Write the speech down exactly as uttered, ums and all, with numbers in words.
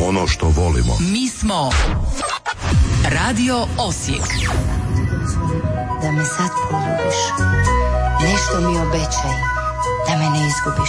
ono što volimo. Mi smo Radio Osijek. Da me sad poljubiš, nešto mi obećaj, da me ne izgubiš.